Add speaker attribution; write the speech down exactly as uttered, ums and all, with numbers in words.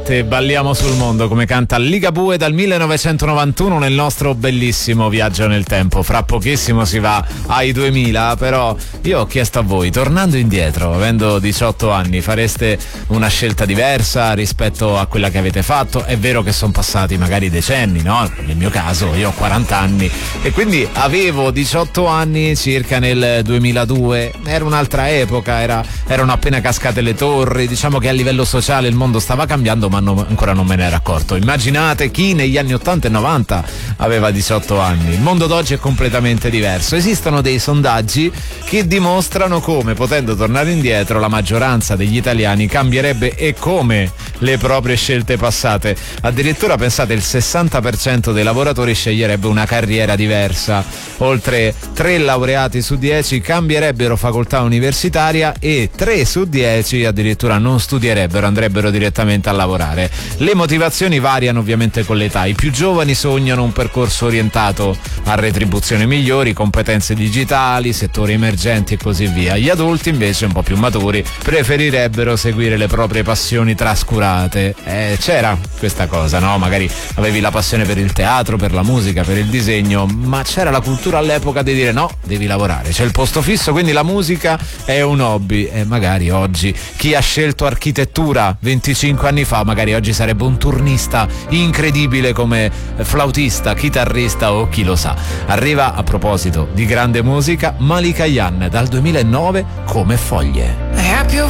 Speaker 1: Balliamo sul mondo, come canta Ligabue dal millenovecentonovantuno nel nostro bellissimo viaggio nel tempo. Fra pochissimo si va ai duemila, però io ho chiesto a voi, tornando indietro, avendo diciotto anni, fareste una scelta diversa rispetto a quella che avete fatto? È vero che sono passati magari decenni, no? Nel mio caso io ho quaranta anni e quindi avevo diciotto anni circa nel duemiladue, era un'altra epoca, era, erano appena cascate le torri, diciamo che a livello sociale il mondo stava cambiando, ma non, ancora non me ne ero accorto. Immaginate chi negli anni ottanta e novanta aveva diciotto anni. Il mondo d'oggi è completamente diverso. Esistono dei sondaggi che dimostrano come, potendo tornare indietro, la maggioranza degli italiani cambierebbe e come le proprie scelte passate. Addirittura pensate, il sessanta per cento dei lavoratori sceglierebbe una carriera diversa. Oltre tre laureati su dieci cambierebbero facoltà universitaria e tre su dieci addirittura non studierebbero, andrebbero direttamente a lavorare. Le motivazioni variano ovviamente con l'età. I più giovani sognano un percorso orientato a retribuzioni migliori, competenze digitali, settori emergenti e così via. Gli adulti invece, un po' più maturi, preferirebbero seguire le proprie passioni trascurate. Eh, c'era questa cosa, no? Magari avevi la passione per il teatro, per la musica, per il disegno, ma c'era la cultura all'epoca di dire no, devi lavorare, c'è il posto fisso, quindi la musica è un hobby. E magari oggi chi ha scelto architettura venticinque anni fa magari oggi sarebbe un turnista incredibile come flautista, chitarrista o chi lo sa. Arriva, a proposito di grande musica, Malika Ayane dal duemilanove, Come foglie.
Speaker 2: E ha piovuto